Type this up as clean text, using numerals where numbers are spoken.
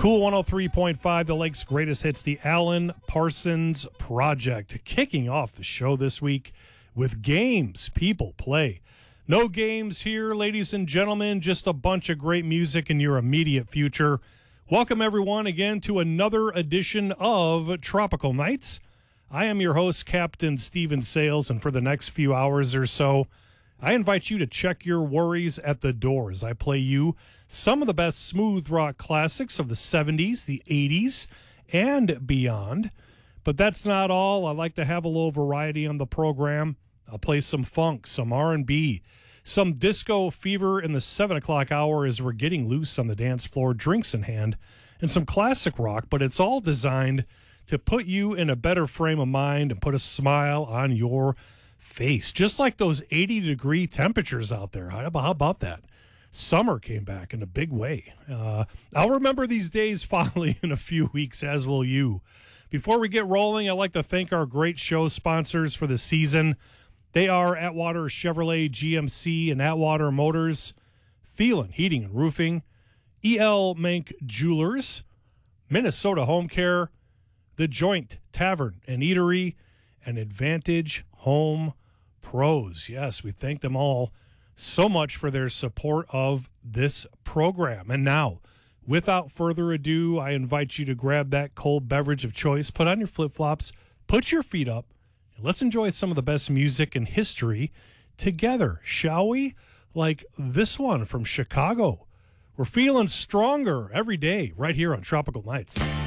Cool 103.5, the Lake's greatest hits, the Alan Parsons Project. Kicking off the show this week with games people play. No games here, ladies and gentlemen, just a bunch of great music in your immediate future. Welcome, everyone, again to another edition of Tropical Nights. I am your host, Captain Steven Sales, and for the next few hours or so, I invite you to check your worries at the door as I play you some of the best smooth rock classics of the 70s, the 80s, and beyond. But that's not all. I like to have a little variety on the program. I'll play some funk, some R&B, some disco fever in the 7 o'clock hour as we're getting loose on the dance floor, drinks in hand, and some classic rock, but it's all designed to put you in a better frame of mind and put a smile on your face, just like those 80-degree temperatures out there. How about that? Summer came back in a big way. I'll remember these days fondly in a few weeks, as will you. Before we get rolling, I'd like to thank our great show sponsors for the season. They are Atwater Chevrolet GMC and Atwater Motors, Thielen Heating and Roofing, E.L. Mank Jewelers, Minnesota Home Care, The Joint Tavern and Eatery, and Advantage Home Pros. Yes, we thank them all so much for their support of this program. And now, without further ado, I invite you to grab that cold beverage of choice, put on your flip-flops, put your feet up, and let's enjoy some of the best music in history together, shall we? Like this one from Chicago. We're feeling stronger every day right here on Tropical Nights.